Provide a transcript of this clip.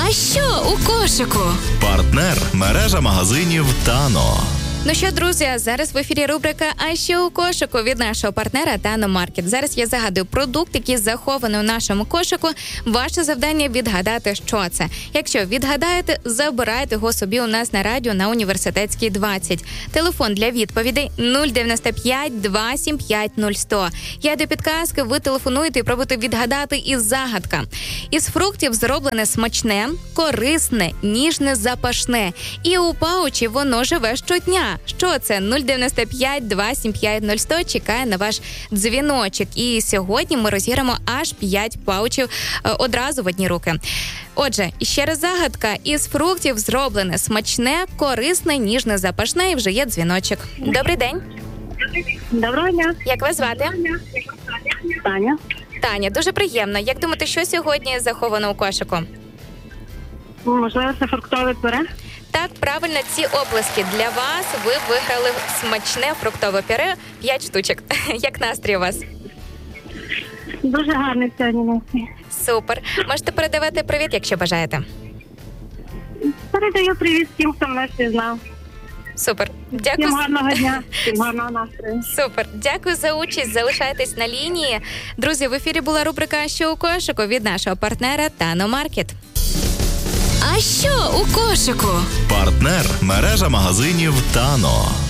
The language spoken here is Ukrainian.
А що у кошику? Партнер – мережа магазинів «Тано». Ну що, друзі, зараз в ефірі рубрика «А що у кошику» від нашого партнера «Тано Маркет». Зараз я загадую продукт, який захований у нашому кошику. Ваше завдання – відгадати, що це. Якщо відгадаєте, забирайте його собі у нас на радіо на Університетській, 20. Телефон для відповідей 095 275 0100. Я до підказки, ви телефонуєте і пробуйте відгадати із загадка. Із фруктів зроблене смачне, корисне, ніжне, запашне. І у паучі воно живе щодня. Що це? 095 275 0100 чекає на ваш дзвіночок. І сьогодні ми розіграємо аж 5 паучів одразу в одні руки. Отже, ще раз загадка. Із фруктів зроблене смачне, корисне, ніжне, запашне і вже є дзвіночок. Добрий день. Доброго дня. Як вас звати? Таня. Таня, дуже приємно. Як думаєте, що сьогодні заховано у кошику? Можливо, це фруктове пюре? Так, правильно, ці оплески для вас. Ви виграли смачне фруктове пюре 5 штучок. Як настрій у вас? Дуже гарний сьогодні настрій. Супер. Можете передавати привіт, якщо бажаєте. Передаю привіт всім, хто мене впізнав. Супер. Дякую. Всім гарного дня, всім гарного настрою. Супер. Дякую за участь. Залишайтесь на лінії. Друзі, в ефірі була рубрика «А що у кошику» від нашого партнера «Тано Маркет». А що у кошику? Партнер – мережа магазинів «Тано».